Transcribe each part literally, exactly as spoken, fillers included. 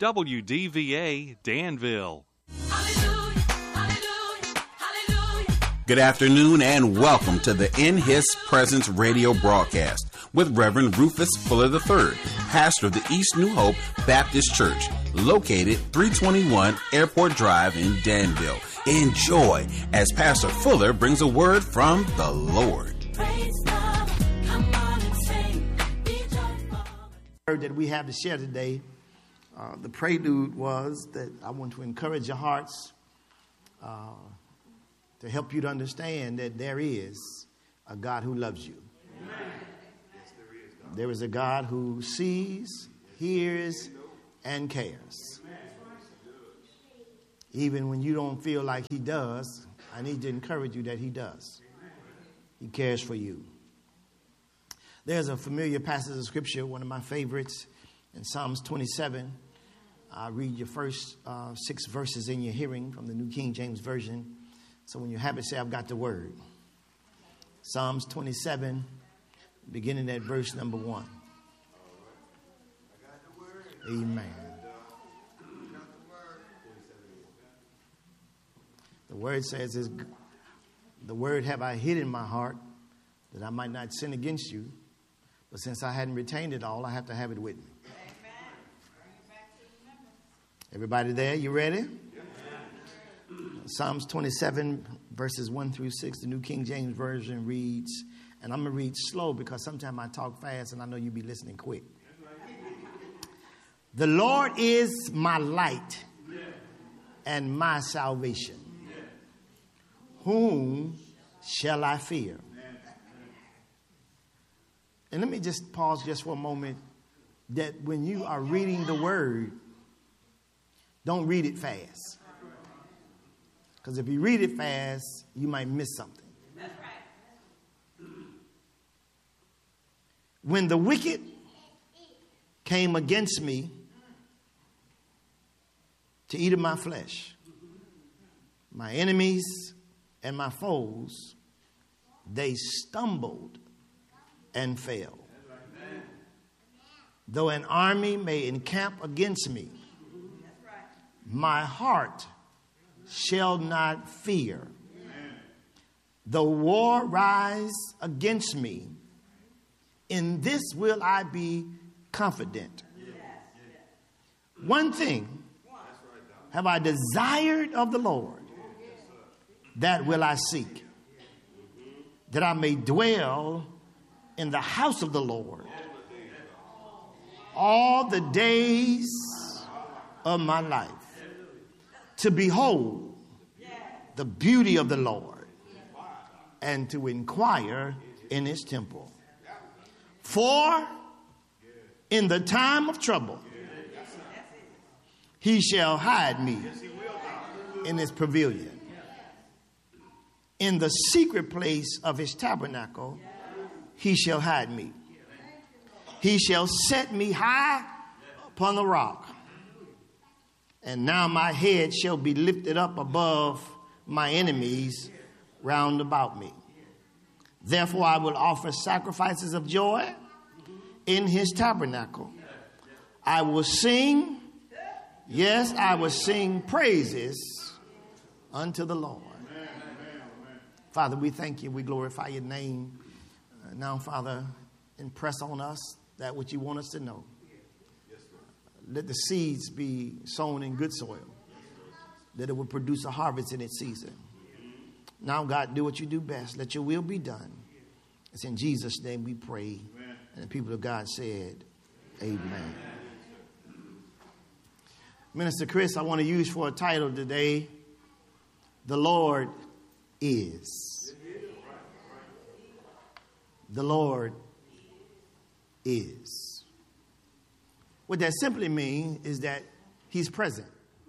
W D V A Danville. Good afternoon and welcome to the In His Presence radio broadcast with Reverend Rufus Fuller the third, pastor of the East New Hope Baptist Church, located three twenty-one Airport Drive in Danville. Enjoy as Pastor Fuller brings a word from the Lord. Word that we have to share today, uh, the prelude was that I want to encourage your hearts uh, to help you to understand that there is a God who loves you. Amen. Yes, there is God. There is a God who sees, hears, and cares. Amen. Even when you don't feel like he does, I need to encourage you that he does. Amen. He cares for you. There's a familiar passage of scripture, one of my favorites, in Psalms twenty-seven. I'll read your first uh, six verses in your hearing from the New King James Version. So when you have it, say, I've got the word. Psalms twenty-seven, beginning at verse number one. Amen. The word says, is, the word have I hid in my heart that I might not sin against you. But since I hadn't retained it all, I have to have it with me. Everybody there, you ready? Psalms twenty-seven, verses one through six, the New King James Version reads, and I'm going to read slow because sometimes I talk fast and I know you be listening quick. The Lord is my light and my salvation. Whom shall I fear? And let me just pause just for a moment, that when you are reading the word, don't read it fast. Because if you read it fast, you might miss something. That's right. When the wicked came against me to eat of my flesh, my enemies and my foes, they stumbled and fell. Though an army may encamp against me, my heart shall not fear. Though war rise against me, in this will I be confident. One thing have I desired of the Lord, that will I seek, that I may dwell in the house of the Lord all the days of my life, to behold the beauty of the Lord and to inquire in his temple. For in the time of trouble he shall hide me in his pavilion. In the secret place of his tabernacle he shall hide me. He shall set me high upon the rock. And now my head shall be lifted up above my enemies round about me. Therefore I will offer sacrifices of joy in his tabernacle. I will sing, yes, I will sing praises unto the Lord. Father, we thank you. We glorify your name. Uh, now, Father, impress on us that which you want us to know. Let the seeds be sown in good soil, that it will produce a harvest in its season. Now, God, do what you do best. Let your will be done. It's in Jesus' name we pray. Amen. And the people of God said, amen. Amen. Minister Chris, I want to use for a title today, The Lord Is. The Lord is. What that simply means is that he's present.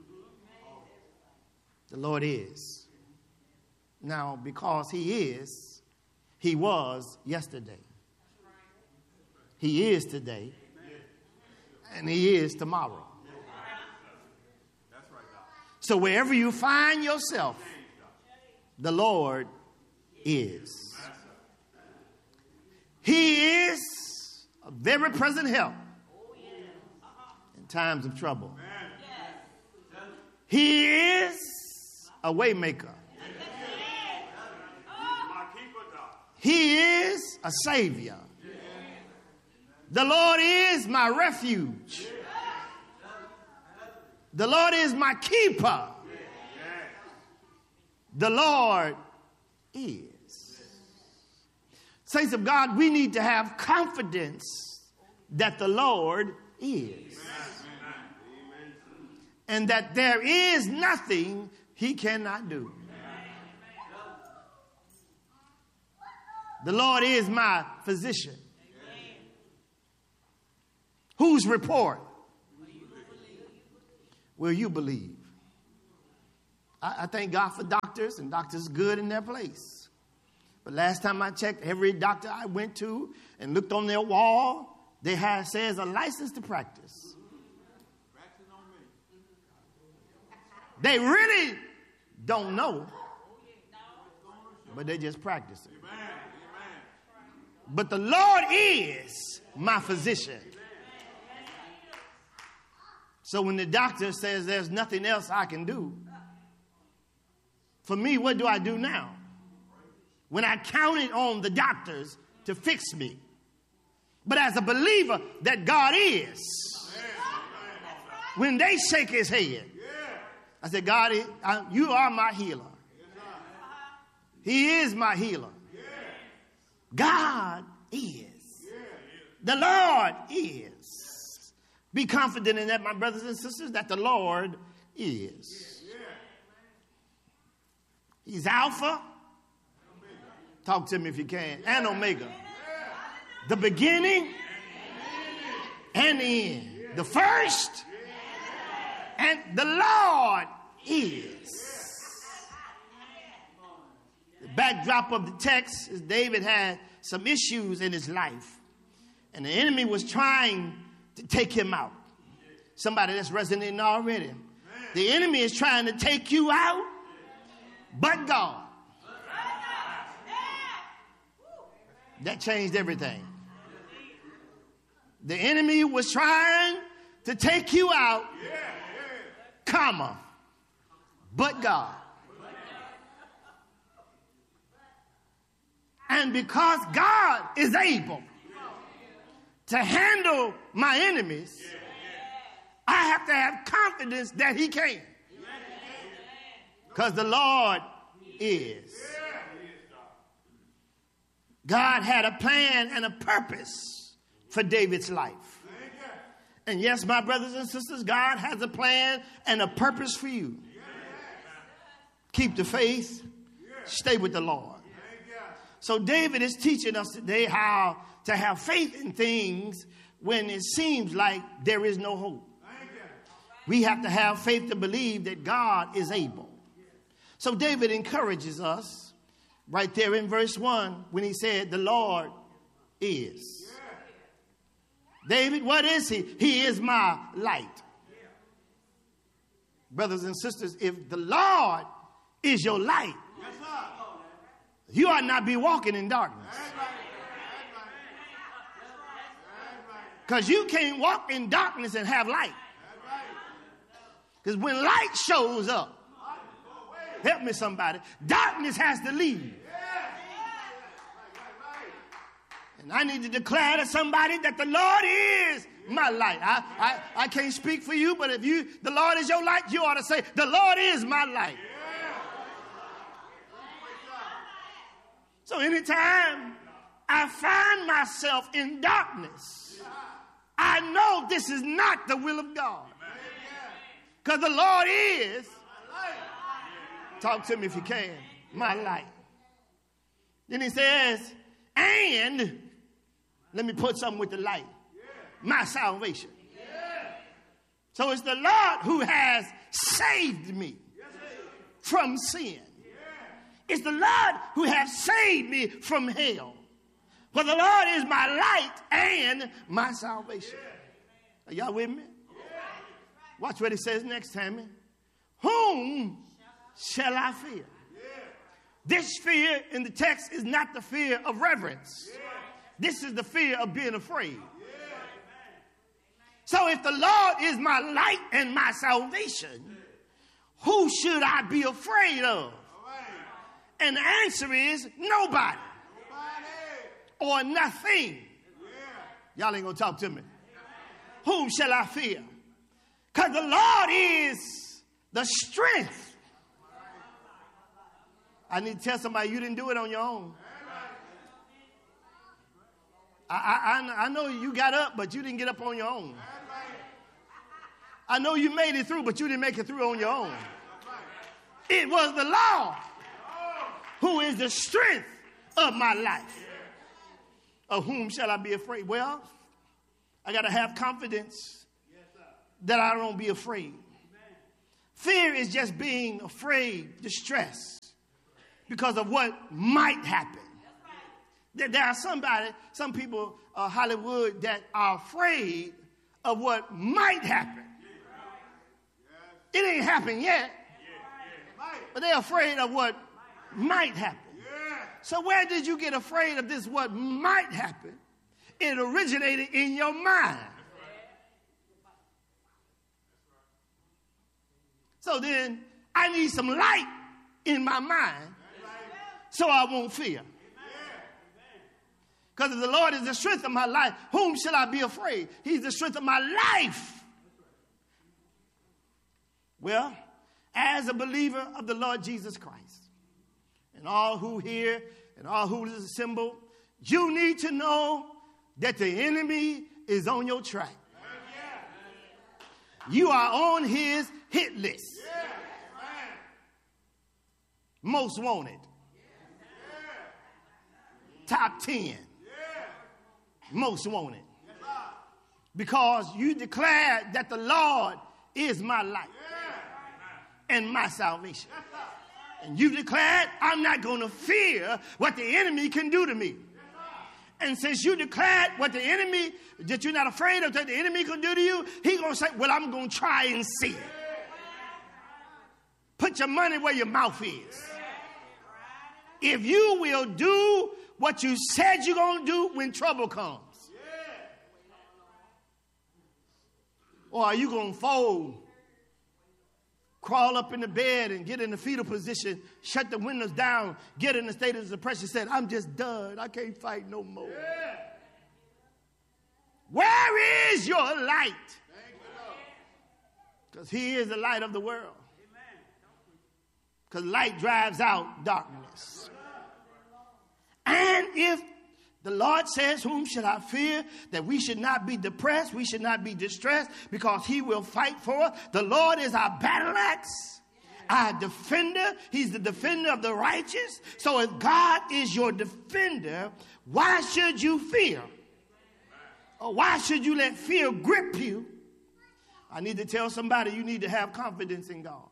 The Lord is. Now, because he is, he was yesterday. He is today. And he is tomorrow. So wherever you find yourself, the Lord is. He is a very present help in times of trouble. He is a way maker. He is a savior. The Lord is my refuge. The Lord is my keeper. The Lord is. Saints of God, we need to have confidence that the Lord is. And that there is nothing he cannot do. The Lord is my physician. Whose report will you believe? I, I thank God for doctors, and doctors are good in their place. But last time I checked, every doctor I went to and looked on their wall, they had says a license to practice. They really don't know, but they just practice it. But the Lord is my physician. So when the doctor says there's nothing else I can do, for me, what do I do now? When I counted on the doctors to fix me. But as a believer that God is, when they shake his head, I said, God, you are my healer. He is my healer. God is. The Lord is. Be confident in that, my brothers and sisters, that the Lord is. He's Alpha. Talk to me if you can. And Omega. The beginning and the end. The first and the Lord is. The backdrop of the text is David had some issues in his life. And the enemy was trying to take him out. Somebody that's resonating already. The enemy is trying to take you out, but God. That changed everything. The enemy was trying to take you out, comma, but God. And because God is able to handle my enemies, I have to have confidence that he can. Because the Lord is. God had a plan and a purpose for David's life. And yes, my brothers and sisters, God has a plan and a purpose for you. Keep the faith. Stay with the Lord. So David is teaching us today how to have faith in things when it seems like there is no hope. We have to have faith to believe that God is able. So David encourages us right there in verse one when he said, the Lord is. David, what is he? He is my light. Brothers and sisters, if the Lord is your light, you ought not be walking in darkness. Because you can't walk in darkness and have light. Because when light shows up, help me somebody, darkness has to leave. And I need to declare to somebody that the Lord is my light. I, I, I can't speak for you, but if you, the Lord is your light, you ought to say, the Lord is my light. So anytime I find myself in darkness, I know this is not the will of God. Because the Lord is, talk to me if you can, my light. Then he says, and let me put something with the light, my salvation. So it's the Lord who has saved me from sin. It's the Lord who has saved me from hell. For the Lord is my light and my salvation. Are y'all with me? Watch what he says next, Tammy. Whom shall I fear? This fear in the text is not the fear of reverence. This is the fear of being afraid. So if the Lord is my light and my salvation, who should I be afraid of? And the answer is nobody. Or nothing. Y'all ain't going to talk to me. Whom shall I fear? Because the Lord is the strength. I need to tell somebody you didn't do it on your own. I, I, I know you got up, but you didn't get up on your own. I know you made it through, but you didn't make it through on your own. It was the Lord who is the strength of my life. Of whom shall I be afraid? Well, I got to have confidence that I don't be afraid. Fear is just being afraid, distressed, because of what might happen. There are somebody, some people, uh, Hollywood, that are afraid of what might happen. It ain't happened yet, but they're afraid of what might happen. So where did you get afraid of this, what might happen? It originated in your mind. So then I need some light in my mind so I won't fear. Because if the Lord is the strength of my life, whom shall I be afraid? He's the strength of my life. Well, as a believer of the Lord Jesus Christ, and all who hear and all who is assembled, you need to know that the enemy is on your track. You are on his hit list. Most wanted. Top ten. Most wanted. Because you declared that the Lord is my life and my salvation. And you declared, I'm not going to fear what the enemy can do to me. And since you declared what the enemy, that you're not afraid of what the enemy can do to you, he's going to say, well, I'm going to try and see it. Put your money where your mouth is. If you will do what you said you're going to do when trouble comes. Or are you going to fold, crawl up in the bed and get in the fetal position, shut the windows down, get in a state of depression, said, I'm just done. I can't fight no more. Yeah. Where is your light? Because he is the light of the world. Because light drives out darkness. And if the Lord says, whom should I fear? That we should not be depressed. We should not be distressed because he will fight for us. The Lord is our battle axe, our defender. He's the defender of the righteous. So if God is your defender, why should you fear? Or why should you let fear grip you? I need to tell somebody you need to have confidence in God.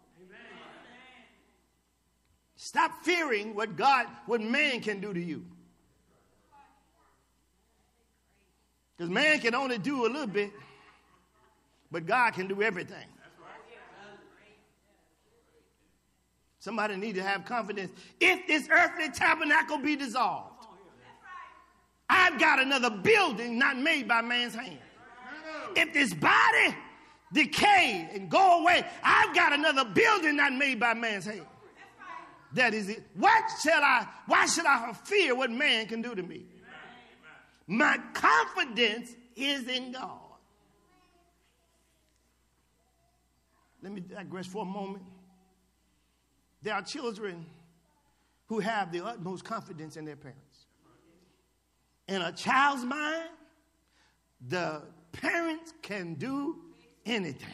Stop fearing what God, what man can do to you. Because man can only do a little bit, but God can do everything. Somebody need to have confidence. If this earthly tabernacle be dissolved, I've got another building not made by man's hand. If this body decay and go away, I've got another building not made by man's hand. That is it. What shall I, why should I fear what man can do to me? My confidence is in God. Let me digress for a moment. There are children who have the utmost confidence in their parents. In a child's mind, the parents can do anything.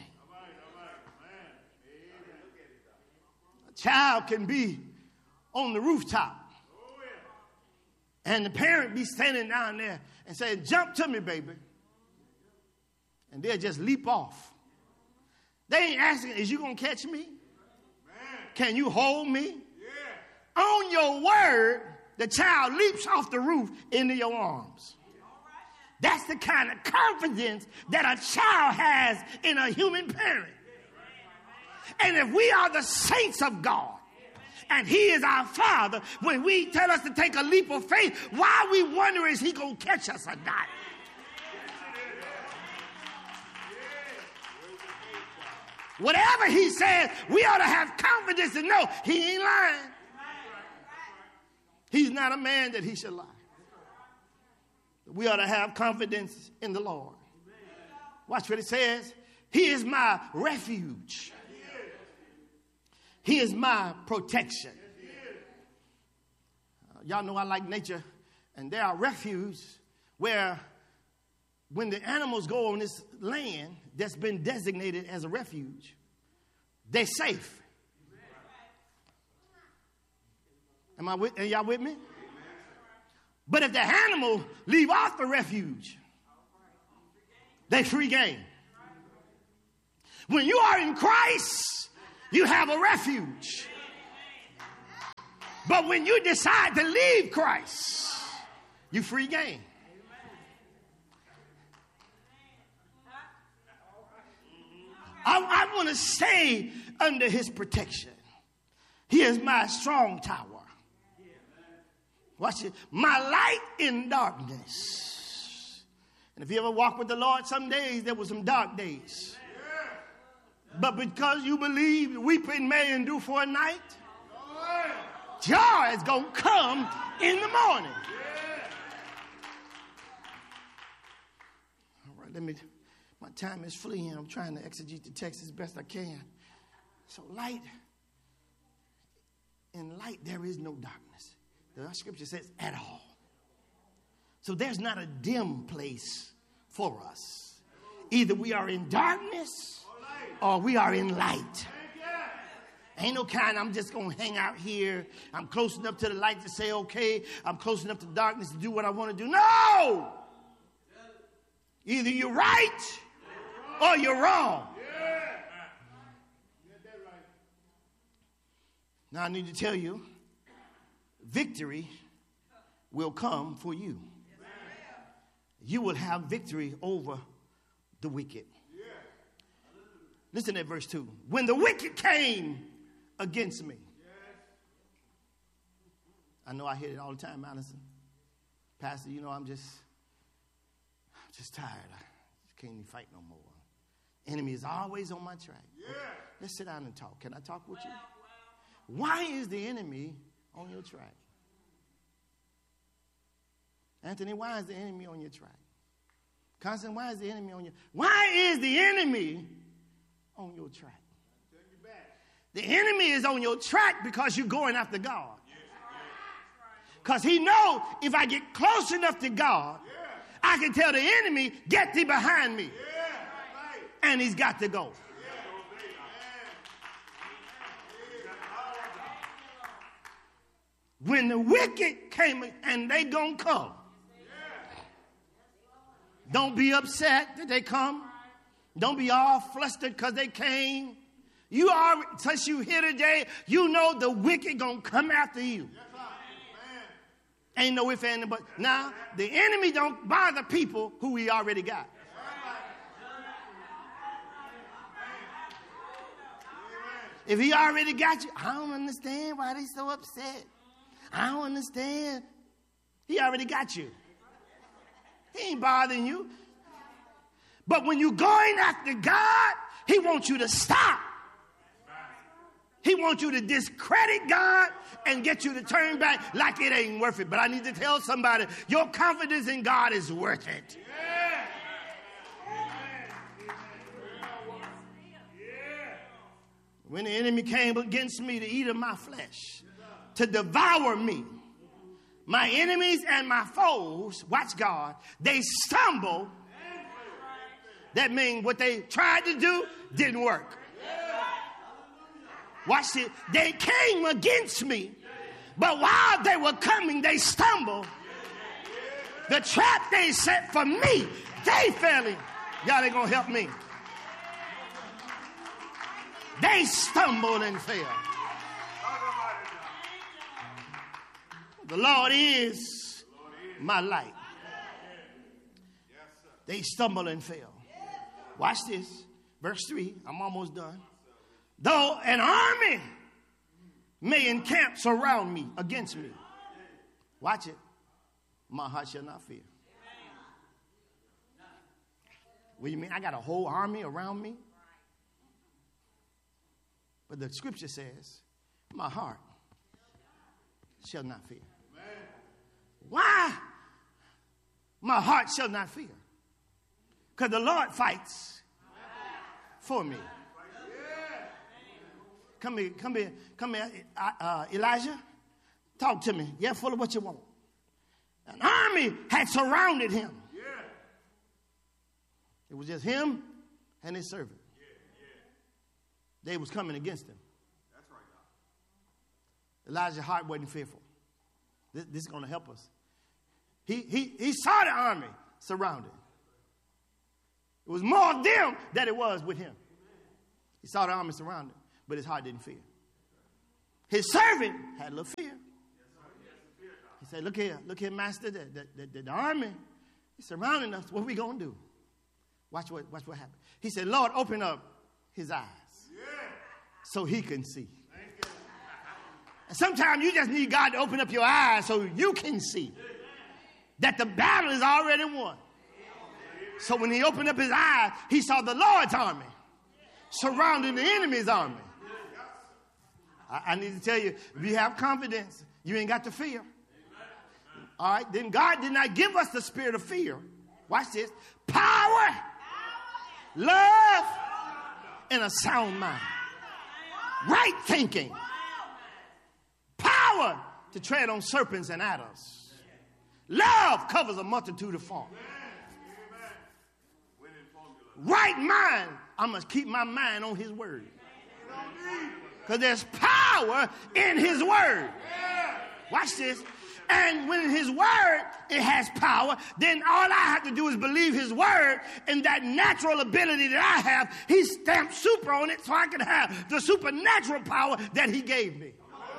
A child can be on the rooftop, and the parent be standing down there and saying, jump to me, baby. And they'll just leap off. They ain't asking, is you going to catch me? Can you hold me? Yeah. On your word, the child leaps off the roof into your arms. That's the kind of confidence that a child has in a human parent. And if we are the saints of God, and he is our Father, when we tell us to take a leap of faith, why we wonder is he going to catch us or not? Whatever he says, we ought to have confidence to know he ain't lying. He's not a man that he should lie. We ought to have confidence in the Lord. Watch what it says. He is my refuge. He is my protection. Uh, y'all know I like nature, and there are refuges where when the animals go on this land that's been designated as a refuge, they're safe. Am I with, are y'all with me? But if the animal leave off the refuge, they free game. When you are in Christ, you have a refuge. But when you decide to leave Christ, you free game. I, I want to stay under his protection. He is my strong tower. Watch it. My light in darkness. And if you ever walk with the Lord, some days there were some dark days. But because you believe weeping may endure for a night, joy is going to come in the morning. All right, let me, my time is fleeing. I'm trying to exegete the text as best I can. So light, in light there is no darkness. The scripture says at all. So there's not a dim place for us. Either we are in darkness or we are in light. Ain't no kind, I'm just going to hang out here. I'm close enough to the light to say, okay, I'm close enough to darkness to do what I want to do. No! Either you're right or you're wrong. Now I need to tell you, victory will come for you. You will have victory over the wicked. Listen at verse two. When the wicked came against me. I know I hear it all the time, Madison. Pastor, you know, I'm just, I'm just tired. I can't even fight no more. Enemy is always on my track. Okay, let's sit down and talk. Can I talk with you? Why is the enemy on your track? Anthony, why is the enemy on your track? Constance, why is the enemy on your Why is the enemy on your track? The enemy is on your track because you're going after God. Because he knows if I get close enough to God, I can tell the enemy, get thee behind me. And he's got to go. When the wicked came, and they gonna come. Don't be upset that they come. Don't be all flustered because they came. You are, since you here today, you know the wicked gonna come after you. Ain't no if and but. Now, the enemy don't bother people who he already got. If he already got you, I don't understand why they so upset. I don't understand. He already got you. He ain't bothering you. But when you're going after God, he wants you to stop. He wants you to discredit God and get you to turn back like it ain't worth it. But I need to tell somebody, your confidence in God is worth it. When the enemy came against me to eat of my flesh, to devour me, my enemies and my foes, watch God, they stumble. That means what they tried to do didn't work. Watch it. They came against me, but while they were coming, they stumbled. The trap they set for me, they fell in. Y'all ain't gonna help me. They stumbled and fell. The Lord is my light. They stumbled and fell. Watch this. Verse three. I'm almost done. Though an army may encamp surround me, against me. Watch it. My heart shall not fear. What do you mean? I got a whole army around me? But the scripture says, my heart shall not fear. Why? My heart shall not fear. Because the Lord fights for me. Come here, come here, come here, uh, Elijah. Talk to me. Yeah, full of what you want. An army had surrounded him. It was just him and his servant. They was coming against him. That's right. Elijah's heart wasn't fearful. This, this is going to help us. He, he, he saw the army surrounded. It was more of them than it was with him. He saw the army surrounded, but his heart didn't fear. His servant had a little fear. He said, look here, look here, master, the, the, the, the army is surrounding us. What are we going to do? Watch what, watch what happened. He said, Lord, open up his eyes so he can see. And sometimes you just need God to open up your eyes so you can see that the battle is already won. So when he opened up his eyes, he saw the Lord's army surrounding the enemy's army. I, I need to tell you, if you have confidence, you ain't got to fear. All right, then God did not give us the spirit of fear. Watch this. Power, love, and a sound mind. Right thinking. Power to tread on serpents and adders. Love covers a multitude of faults. Right mind. I must keep my mind on his word. Because there's power in his word. Watch this. And when his word, it has power, then all I have to do is believe his word, and that natural ability that I have, he stamped super on it so I can have the supernatural power that he gave me.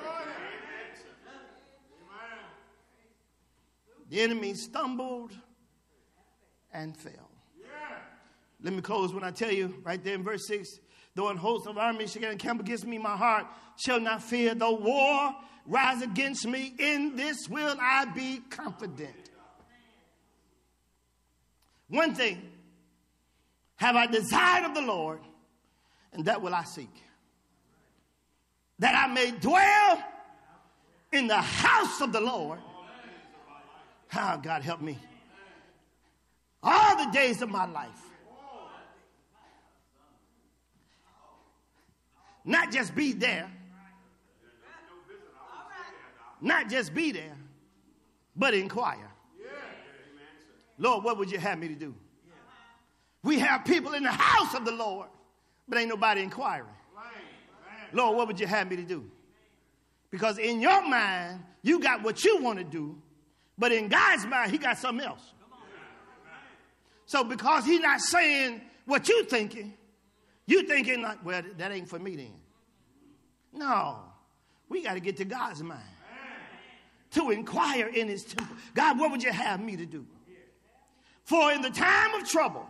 The enemy stumbled and fell. Let me close when I tell you right there in verse six, though an host of armies shall encamp against me, my heart shall not fear. Though war rise against me, in this will I be confident. One thing have I desired of the Lord, and that will I seek, that I may dwell in the house of the Lord. Ah, oh, God help me. All the days of my life. Not just be there. Not just be there, but inquire. Lord, what would you have me to do? We have people in the house of the Lord, but ain't nobody inquiring. Lord, what would you have me to do? Because in your mind, you got what you want to do, but in God's mind, he got something else. So because he's not saying what you thinking, you thinking like, well, that ain't for me then. No, we got to get to God's mind. To inquire in his temple. God, what would you have me to do? For in the time of trouble,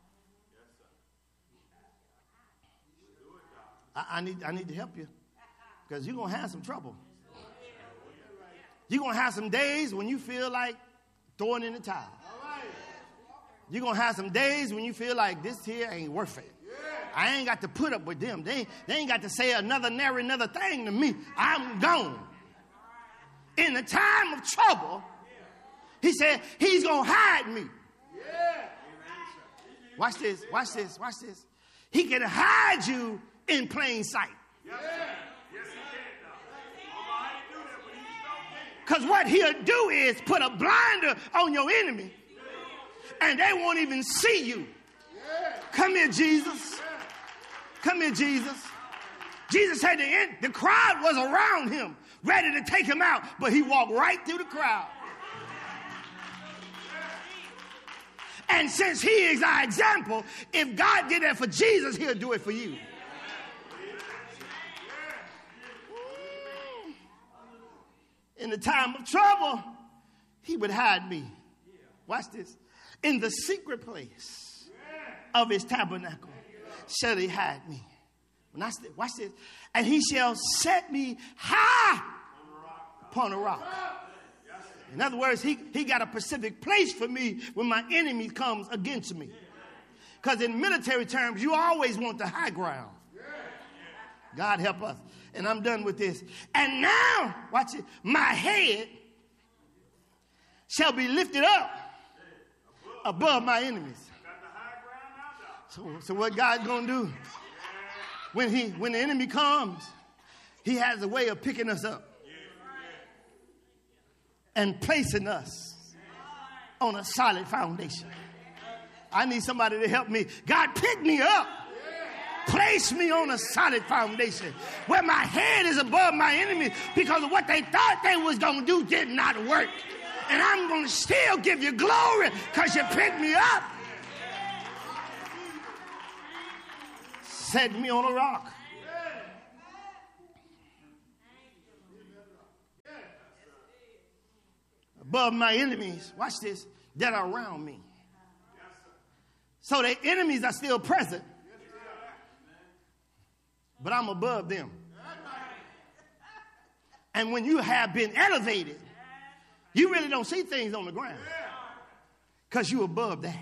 I, I need I need to help you. Because you're going to have some trouble. You're going to have some days when you feel like throwing in the towel. You're going to have some days when you feel like this here ain't worth it. I ain't got to put up with them. They ain't, they ain't got to say another nary another thing to me. I'm gone. In the time of trouble, he said, he's going to hide me. Watch this, watch this, watch this. He can hide you in plain sight. Because what he'll do is put a blinder on your enemy, and they won't even see you. Come here, Jesus. Come here, Jesus. Jesus said the, the crowd was around him, ready to take him out, but he walked right through the crowd. And since he is our example, if God did that for Jesus, he'll do it for you. In the time of trouble, he would hide me. Watch this. In the secret place of his tabernacle shall he hide me. Watch this. And he shall set me high upon a rock. In other words, he, he got a specific place for me when my enemy comes against me. Because in military terms, you always want the high ground. God help us. And I'm done with this. And now, watch it, my head shall be lifted up above my enemies. So, so what God's going to do, when, he, when the enemy comes, he has a way of picking us up and placing us on a solid foundation. I need somebody to help me. God, pick me up. Place me on a solid foundation where my head is above my enemy, because of what they thought they was going to do did not work. And I'm going to still give you glory because you picked me up. Set me on a rock. Above my enemies, watch this, that are around me. So the enemies are still present, but I'm above them. And when you have been elevated, you really don't see things on the ground because you're above that.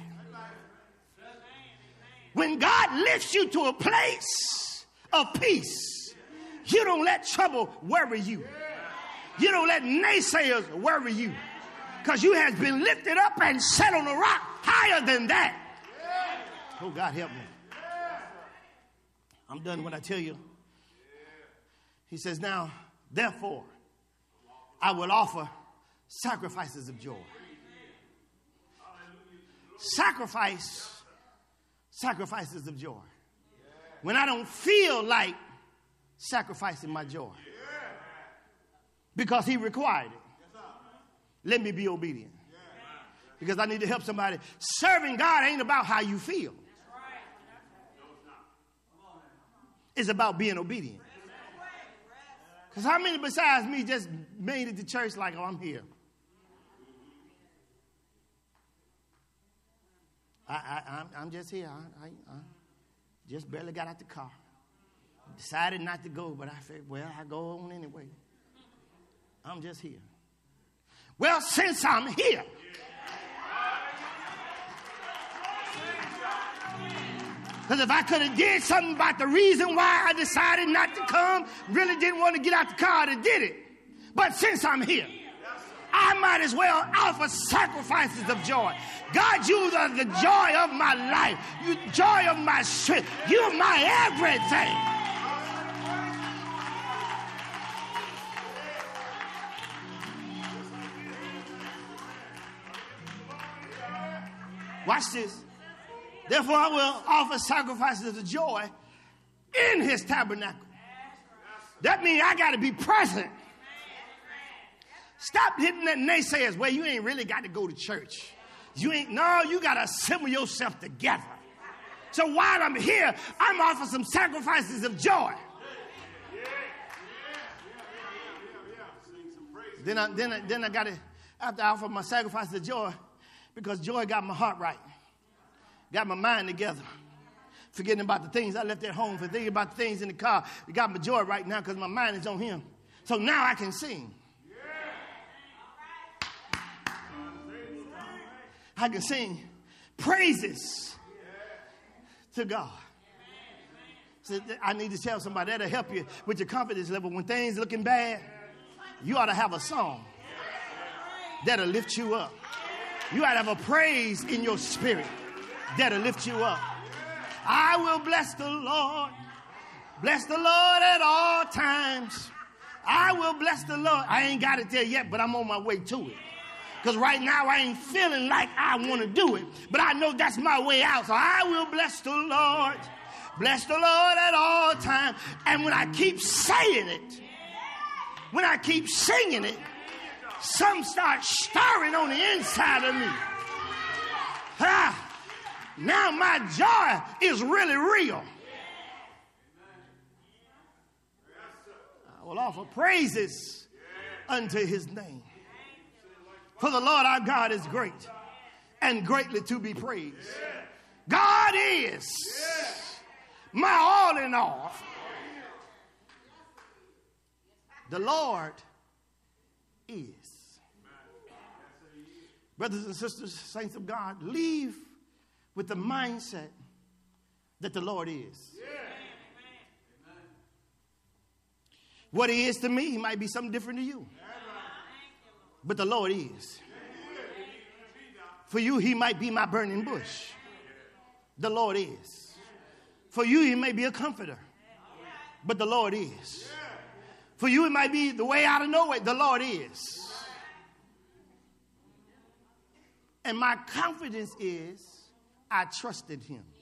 When God lifts you to a place of peace, you don't let trouble worry you. You don't let naysayers worry you, because you have been lifted up and set on a rock higher than that. Oh, God, help me. I'm done when I tell you. He says, now, therefore, I will offer sacrifices of joy. Sacrifice, sacrifices of joy. When I don't feel like sacrificing my joy, because he required it, let me be obedient. Because I need to help somebody. Serving God ain't about how you feel. It's about being obedient. Because how many besides me just made it to church like, oh, I'm here? I, I, I'm, I'm just here. I, I, I just barely got out the car. Decided not to go, but I said, well, I go on anyway. I'm just here. Well, since I'm here, because if I could have did something about the reason why I decided not to come, really didn't want to get out the car, I'd have did it. But since I'm here, I might as well offer sacrifices of joy. God, you are the joy of my life. You joy of my strength. You're my everything. Watch this. Therefore, I will offer sacrifices of joy in his tabernacle. That means I got to be present. Stop hitting that naysayers. Well, you ain't really got to go to church. You ain't, no, you got to assemble yourself together. So while I'm here, I'm offering some sacrifices of joy. Then I, then I, then I got to have to offer my sacrifices of joy, because joy got my heart right. Got my mind together. Forgetting about the things I left at home, for thinking about the things in the car. It got my joy right now because my mind is on him. So now I can sing. I can sing praises to God. So I need to tell somebody that'll help you with your confidence level. When things looking bad, you ought to have a song that'll lift you up. You ought to have a praise in your spirit that'll lift you up. I will bless the Lord. Bless the Lord at all times. I will bless the Lord. I ain't got it there yet, but I'm on my way to it. Because right now I ain't feeling like I want to do it. But I know that's my way out. So I will bless the Lord. Bless the Lord at all times. And when I keep saying it, when I keep singing it, some start stirring on the inside of me. Ah, now my joy is really real. I will offer praises unto his name. For the Lord our God is great and greatly to be praised. God is my all in all. The Lord is. Brothers and sisters, saints of God, leave with the mindset that the Lord is. What he is to me, he might be something different to you. But the Lord is. For you, he might be my burning bush. The Lord is. For you, he may be a comforter. But the Lord is. For you, it might be the way out of nowhere. The Lord is. And my confidence is I trusted him.